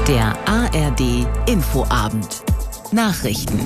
Der ARD Infoabend. Nachrichten.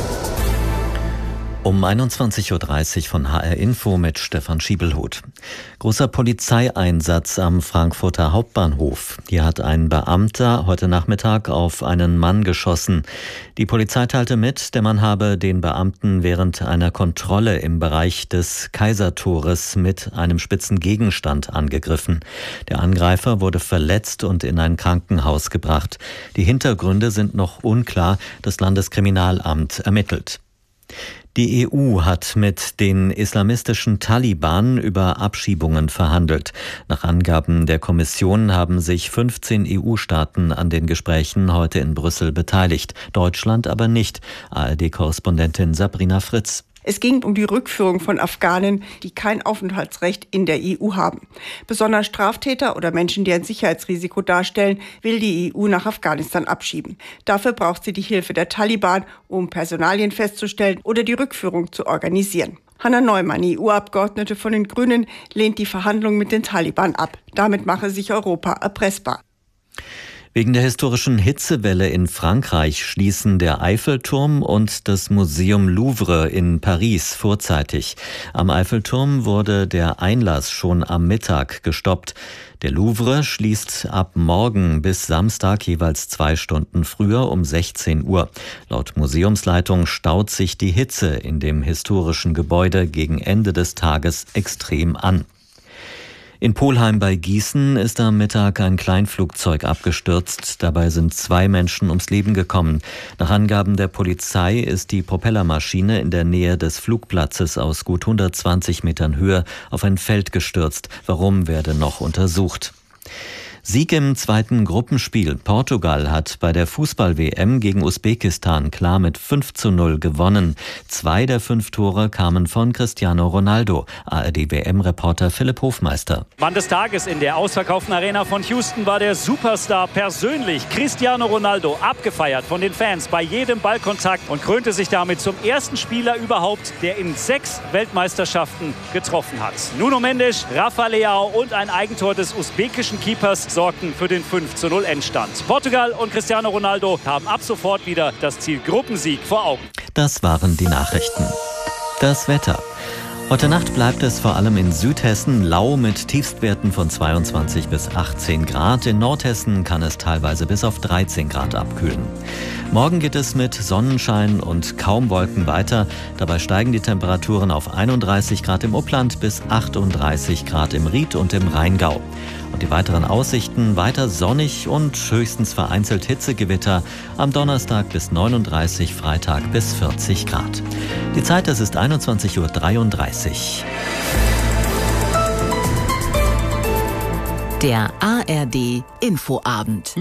Um 21.30 Uhr von HR Info mit Stefan Schiebelhuth. Großer Polizeieinsatz am Frankfurter Hauptbahnhof. Hier hat ein Beamter heute Nachmittag auf einen Mann geschossen. Die Polizei teilte mit, der Mann habe den Beamten während einer Kontrolle im Bereich des Kaisertores mit einem spitzen Gegenstand angegriffen. Der Angreifer wurde verletzt und in ein Krankenhaus gebracht. Die Hintergründe sind noch unklar. Das Landeskriminalamt ermittelt. Die EU hat mit den islamistischen Taliban über Abschiebungen verhandelt. Nach Angaben der Kommission haben sich 15 EU-Staaten an den Gesprächen heute in Brüssel beteiligt. Deutschland aber nicht. ARD-Korrespondentin Sabrina Fritz. Es ging um die Rückführung von Afghanen, die kein Aufenthaltsrecht in der EU haben. Besonders Straftäter oder Menschen, die ein Sicherheitsrisiko darstellen, will die EU nach Afghanistan abschieben. Dafür braucht sie die Hilfe der Taliban, um Personalien festzustellen oder die Rückführung zu organisieren. Hanna Neumann, EU-Abgeordnete von den Grünen, lehnt die Verhandlungen mit den Taliban ab. Damit mache sich Europa erpressbar. Wegen der historischen Hitzewelle in Frankreich schließen der Eiffelturm und das Museum Louvre in Paris vorzeitig. Am Eiffelturm wurde der Einlass schon am Mittag gestoppt. Der Louvre schließt ab morgen bis Samstag jeweils 2 Stunden früher um 16 Uhr. Laut Museumsleitung staut sich die Hitze in dem historischen Gebäude gegen Ende des Tages extrem an. In Polheim bei Gießen ist am Mittag ein Kleinflugzeug abgestürzt. Dabei sind 2 Menschen ums Leben gekommen. Nach Angaben der Polizei ist die Propellermaschine in der Nähe des Flugplatzes aus gut 120 Metern Höhe auf ein Feld gestürzt. Warum, werde noch untersucht. Sieg im zweiten Gruppenspiel. Portugal hat bei der Fußball-WM gegen Usbekistan klar mit 5:0 gewonnen. 2 der 5 Tore kamen von Cristiano Ronaldo. ARD-WM-Reporter Philipp Hofmeister. Mann des Tages in der ausverkauften Arena von Houston war der Superstar persönlich. Cristiano Ronaldo, abgefeiert von den Fans bei jedem Ballkontakt und krönte sich damit zum ersten Spieler überhaupt, der in 6 Weltmeisterschaften getroffen hat. Nuno Mendes, Rafa Leao und ein Eigentor des usbekischen Keepers sorgten für den 5:0 Endstand. Portugal und Cristiano Ronaldo haben ab sofort wieder das Ziel Gruppensieg vor Augen. Das waren die Nachrichten. Das Wetter. Heute Nacht bleibt es vor allem in Südhessen lau mit Tiefstwerten von 22 bis 18 Grad. In Nordhessen kann es teilweise bis auf 13 Grad abkühlen. Morgen geht es mit Sonnenschein und kaum Wolken weiter. Dabei steigen die Temperaturen auf 31 Grad im Upland bis 38 Grad im Ried und im Rheingau. Und die weiteren Aussichten: weiter sonnig und höchstens vereinzelt Hitzegewitter. Am Donnerstag bis 39, Freitag bis 40 Grad. Die Zeit, es ist 21:33 Uhr. Der ARD Infoabend.